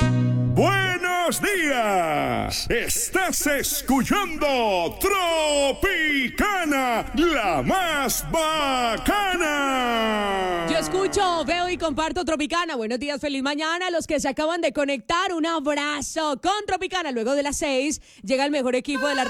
Buenos días. Estás escuchando Tropicana, la más bacana. Yo escucho, veo y comparto Tropicana. Buenos días, feliz mañana. Los que se acaban de conectar, un abrazo con Tropicana. Luego de las 6 llega el mejor equipo de la